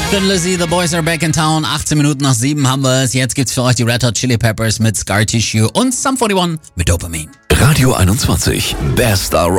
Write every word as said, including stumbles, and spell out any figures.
Thin Lizzy, The Boys Are Back in Town. achtzehn Minuten nach sieben haben wir es. Jetzt gibt's für euch die Red Hot Chili Peppers mit Scar Tissue und Sum forty one mit Dopamine. Radio einundzwanzig, Best Around.